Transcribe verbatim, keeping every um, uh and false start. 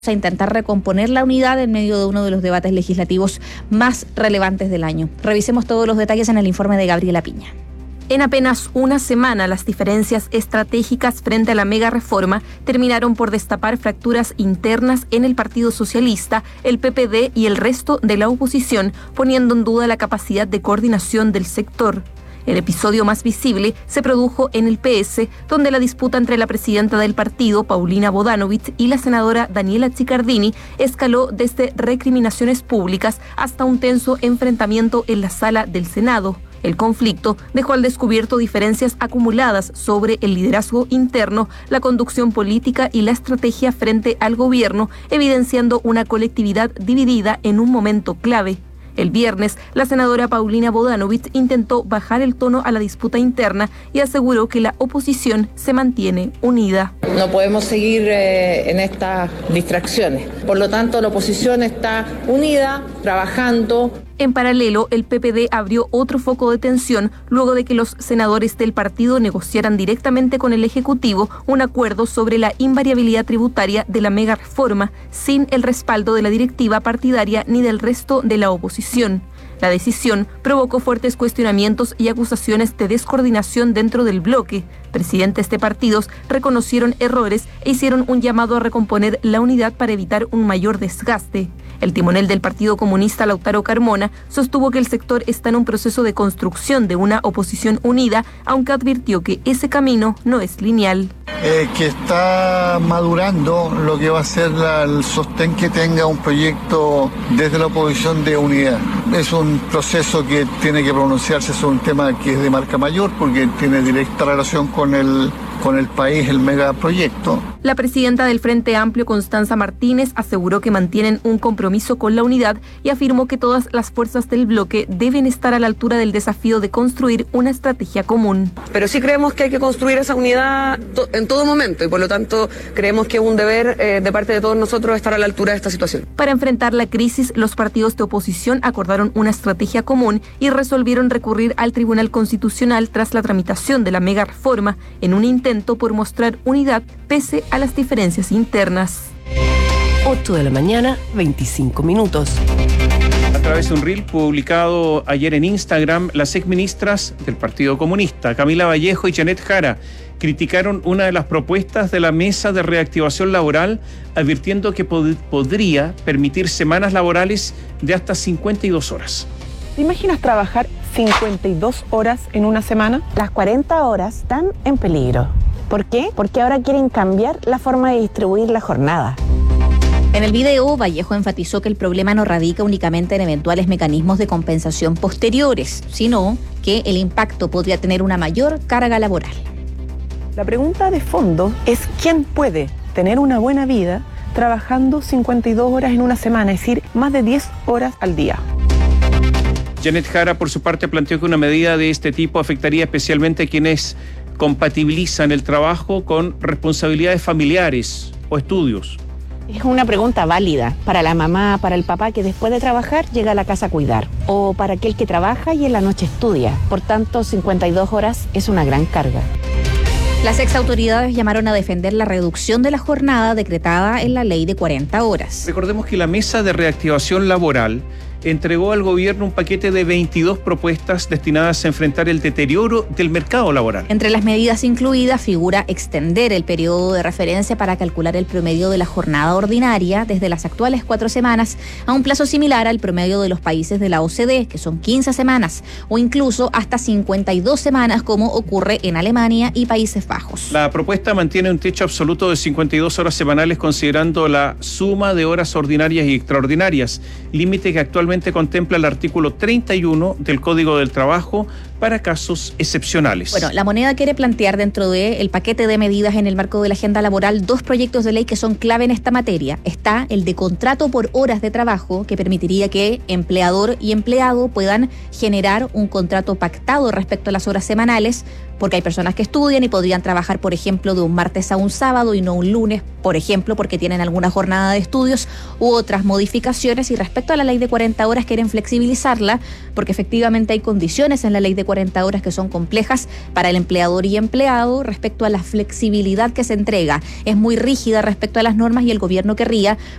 a intentar recomponer la unidad en medio de uno de los debates legislativos más relevantes del año. Revisemos todos los detalles en el informe de Gabriela Piña. En apenas una semana, las diferencias estratégicas frente a la mega reforma terminaron por destapar fracturas internas en el Partido Socialista, el P P D y el resto de la oposición, poniendo en duda la capacidad de coordinación del sector. El episodio más visible se produjo en el P S, donde la disputa entre la presidenta del partido, Paulina Bodanovich, y la senadora Daniela Chiccardini escaló desde recriminaciones públicas hasta un tenso enfrentamiento en la sala del Senado. El conflicto dejó al descubierto diferencias acumuladas sobre el liderazgo interno, la conducción política y la estrategia frente al gobierno, evidenciando una colectividad dividida en un momento clave. El viernes, la senadora Paulina Bodanovich intentó bajar el tono a la disputa interna y aseguró que la oposición se mantiene unida. No podemos seguir eh, en estas distracciones. Por lo tanto, la oposición está unida, trabajando. En paralelo, el P P D abrió otro foco de tensión luego de que los senadores del partido negociaran directamente con el Ejecutivo un acuerdo sobre la invariabilidad tributaria de la mega reforma, sin el respaldo de la directiva partidaria ni del resto de la oposición. La decisión provocó fuertes cuestionamientos y acusaciones de descoordinación dentro del bloque. Presidentes de partidos reconocieron errores e hicieron un llamado a recomponer la unidad para evitar un mayor desgaste. El timonel del Partido Comunista, Lautaro Carmona, sostuvo que el sector está en un proceso de construcción de una oposición unida, aunque advirtió que ese camino no es lineal. Eh, que está madurando lo que va a ser la, el sostén que tenga un proyecto desde la oposición de unidad. Es un proceso que tiene que pronunciarse sobre un tema que es de marca mayor porque tiene directa relación con el, con el país, el megaproyecto. La presidenta del Frente Amplio, Constanza Martínez, aseguró que mantienen un compromiso con la unidad y afirmó que todas las fuerzas del bloque deben estar a la altura del desafío de construir una estrategia común. Pero sí creemos que hay que construir esa unidad en todo momento y por lo tanto creemos que es un deber eh, de parte de todos nosotros estar a la altura de esta situación. Para enfrentar la crisis, los partidos de oposición acordaron una estrategia común y resolvieron recurrir al Tribunal Constitucional tras la tramitación de la mega reforma en un intento por mostrar unidad pese a las diferencias internas. ocho de la mañana, veinticinco minutos. A través de un reel publicado ayer en Instagram, las exministras del Partido Comunista, Camila Vallejo y Janet Jara, criticaron una de las propuestas de la Mesa de Reactivación Laboral, advirtiendo que pod- podría permitir semanas laborales de hasta cincuenta y dos horas. ¿Te imaginas trabajar cincuenta y dos horas en una semana? Las cuarenta horas están en peligro. ¿Por qué? Porque ahora quieren cambiar la forma de distribuir la jornada. En el video, Vallejo enfatizó que el problema no radica únicamente en eventuales mecanismos de compensación posteriores, sino que el impacto podría tener una mayor carga laboral. La pregunta de fondo es ¿quién puede tener una buena vida trabajando cincuenta y dos horas en una semana? Es decir, más de diez horas al día. Janet Jara, por su parte, planteó que una medida de este tipo afectaría especialmente a quienes compatibilizan el trabajo con responsabilidades familiares o estudios. Es una pregunta válida para la mamá, para el papá que después de trabajar llega a la casa a cuidar, o para aquel que trabaja y en la noche estudia. Por tanto, cincuenta y dos horas es una gran carga. Las exautoridades llamaron a defender la reducción de la jornada decretada en la ley de cuarenta horas. Recordemos que la Mesa de Reactivación Laboral entregó al gobierno un paquete de veintidós propuestas destinadas a enfrentar el deterioro del mercado laboral. Entre las medidas incluidas figura extender el periodo de referencia para calcular el promedio de la jornada ordinaria desde las actuales cuatro semanas a un plazo similar al promedio de los países de la O C D E, que son quince semanas, o incluso hasta cincuenta y dos semanas, como ocurre en Alemania y Países Bajos. La propuesta mantiene un techo absoluto de cincuenta y dos horas semanales considerando la suma de horas ordinarias y extraordinarias, límite que actualmente contempla el artículo treinta y uno del Código del Trabajo para casos excepcionales. Bueno, la moneda quiere plantear dentro del paquete de medidas en el marco de la agenda laboral dos proyectos de ley que son clave en esta materia. Está el de contrato por horas de trabajo, que permitiría que empleador y empleado puedan generar un contrato pactado respecto a las horas semanales, porque hay personas que estudian y podrían trabajar, por ejemplo, de un martes a un sábado y no un lunes, por ejemplo, porque tienen alguna jornada de estudios u otras modificaciones. Y respecto a la ley de cuarenta horas, quieren flexibilizarla, porque efectivamente hay condiciones en la ley de cuarenta horas que son complejas para el empleador y empleado respecto a la flexibilidad que se entrega. Es muy rígida respecto a las normas y el gobierno querría